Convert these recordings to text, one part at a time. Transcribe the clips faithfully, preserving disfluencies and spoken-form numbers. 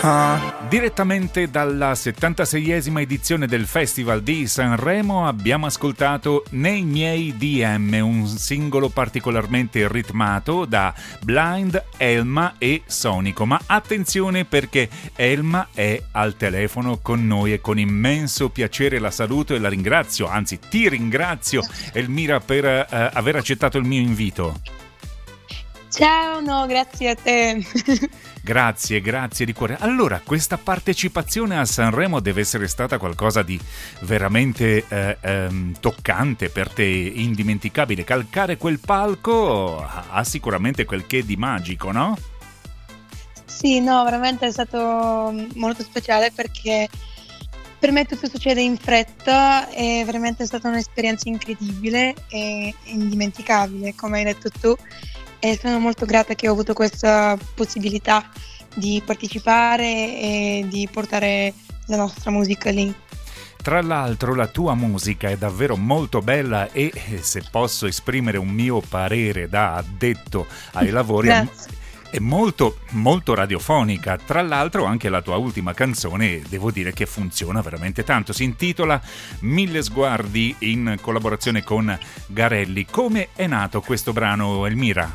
Direttamente dalla settantaseiesima edizione del Festival di Sanremo abbiamo ascoltato Nei miei D M, un singolo particolarmente ritmato da Blind, Elma e Sonico. Ma attenzione, perché Elma è al telefono con noi e con immenso piacere la saluto e la ringrazio, anzi ti ringrazio Elmira per eh, aver accettato il mio invito. Ciao, no, grazie a te. Grazie, grazie di cuore. Allora, questa partecipazione a Sanremo deve essere stata qualcosa di veramente eh, ehm, toccante per te, indimenticabile. Calcare quel palco ha sicuramente quel che di magico, no? Sì, no, veramente è stato molto speciale perché per me tutto succede in fretta, è veramente stata un'esperienza incredibile e indimenticabile, come hai detto tu. E sono molto grata che ho avuto questa possibilità di partecipare e di portare la nostra musica lì. Tra l'altro la tua musica è davvero molto bella e, se posso esprimere un mio parere da addetto ai lavori, è molto molto radiofonica. Tra l'altro anche la tua ultima canzone devo dire che funziona veramente tanto. Si intitola Mille sguardi in collaborazione con Garelli. Come è nato questo brano, Elmira?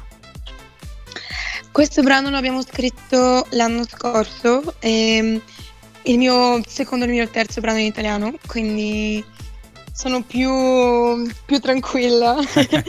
Questo brano lo abbiamo scritto l'anno scorso, è il mio secondo e il mio terzo brano in italiano, quindi sono più, più tranquilla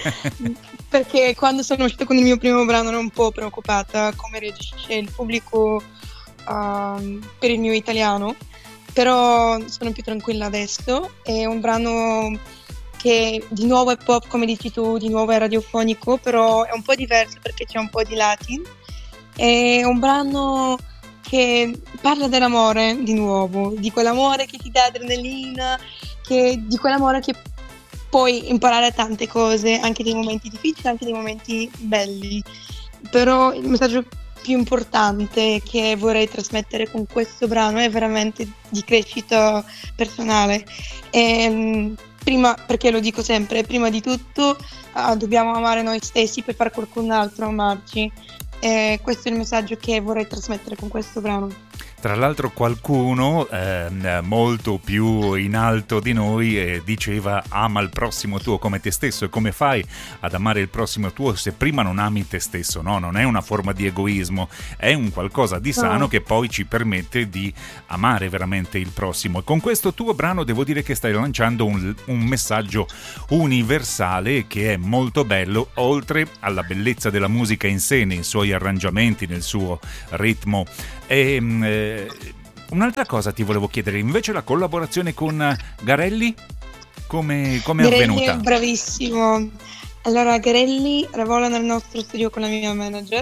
perché quando sono uscita con il mio primo brano ero un po' preoccupata come reagisce il pubblico uh, per il mio italiano, però sono più tranquilla adesso. È un brano che di nuovo è pop, come dici tu, di nuovo è radiofonico, però è un po' diverso perché c'è un po' di latin. È un brano che parla dell'amore di nuovo, di quell'amore che ti dà adrenalina, che, di quell'amore che puoi imparare tante cose, anche dei momenti difficili, anche dei momenti belli. Però il messaggio più importante che vorrei trasmettere con questo brano è veramente di crescita personale. E, prima, perché lo dico sempre, prima di tutto uh, dobbiamo amare noi stessi per far qualcun altro amarci. E questo è il messaggio che vorrei trasmettere con questo brano. Tra l'altro qualcuno eh, molto più in alto di noi eh, diceva: ama il prossimo tuo come te stesso. E come fai ad amare il prossimo tuo se prima non ami te stesso? No, non è una forma di egoismo, è un qualcosa di sano no. che poi ci permette di amare veramente il prossimo. E con questo tuo brano devo dire che stai lanciando un, un messaggio universale che è molto bello, oltre alla bellezza della musica in sé, nei suoi arrangiamenti, nel suo ritmo. E eh, un'altra cosa ti volevo chiedere, invece la collaborazione con Garelli come è avvenuta? È bravissimo. Allora, Garelli lavora nel nostro studio con la mia manager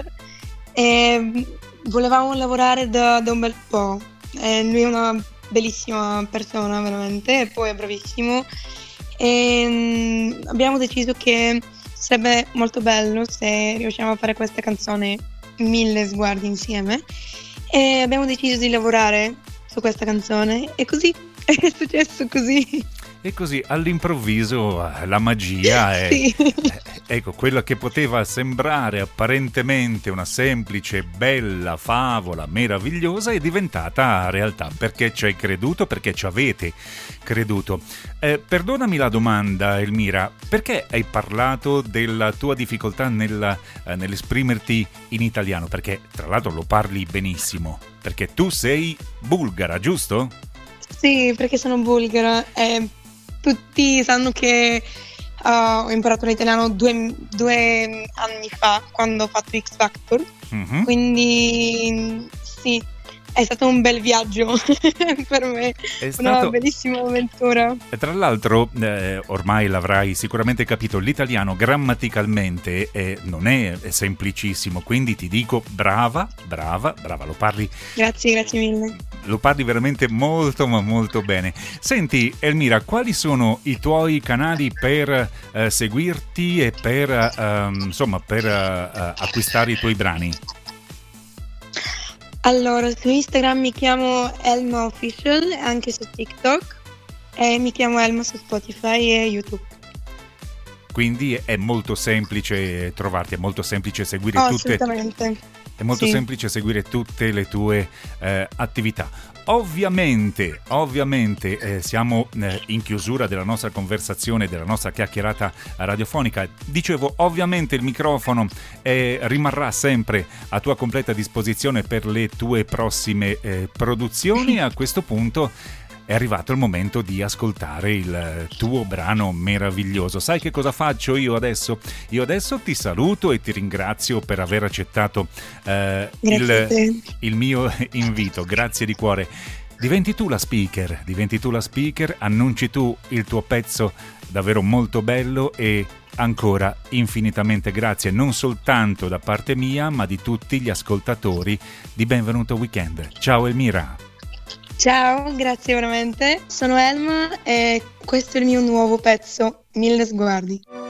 e volevamo lavorare da, da un bel po'. E lui è una bellissima persona veramente, e poi è bravissimo, e abbiamo deciso che sarebbe molto bello se riusciamo a fare questa canzone Mille sguardi insieme. E abbiamo deciso di lavorare su questa canzone e così è successo così. E così all'improvviso la magia è, sì. ecco, quella che poteva sembrare apparentemente una semplice, bella favola meravigliosa è diventata realtà, perché ci hai creduto, perché ci avete creduto. Eh, perdonami la domanda, Elmira, perché hai parlato della tua difficoltà nel, eh, nell'esprimerti in italiano? Perché tra l'altro lo parli benissimo, perché tu sei bulgara, giusto? Sì, perché sono bulgara e tutti sanno che uh, ho imparato l'italiano due, due anni fa, quando ho fatto X Factor, mm-hmm. quindi sì, è stato un bel viaggio per me, è una stato... bellissima avventura. E tra l'altro, eh, ormai l'avrai sicuramente capito, l'italiano grammaticalmente eh, non è semplicissimo, quindi ti dico brava, brava, brava, lo parli. Grazie, grazie mille. Lo parli veramente molto ma molto bene. Senti Elmira, quali sono i tuoi canali per eh, seguirti e per eh, insomma per eh, acquistare i tuoi brani? Allora, su Instagram mi chiamo Elma Official, anche su TikTok, e mi chiamo Elma su Spotify e YouTube. Quindi è molto semplice trovarti, è molto semplice seguire oh, tutte, È molto sì. semplice seguire tutte le tue eh, attività. Ovviamente, ovviamente eh, siamo eh, in chiusura della nostra conversazione, della nostra chiacchierata radiofonica. Dicevo, ovviamente il microfono eh, rimarrà sempre a tua completa disposizione per le tue prossime eh, produzioni. A questo punto è arrivato il momento di ascoltare il tuo brano meraviglioso. Sai che cosa faccio io adesso? Io adesso ti saluto e ti ringrazio per aver accettato eh, il, il mio invito. Grazie di cuore. Diventi tu la speaker, diventi tu la speaker, annunci tu il tuo pezzo davvero molto bello e ancora infinitamente grazie, non soltanto da parte mia, ma di tutti gli ascoltatori di Benvenuto Weekend. Ciao Elmira. Ciao, grazie veramente. Sono Elma e questo è il mio nuovo pezzo, Mille sguardi.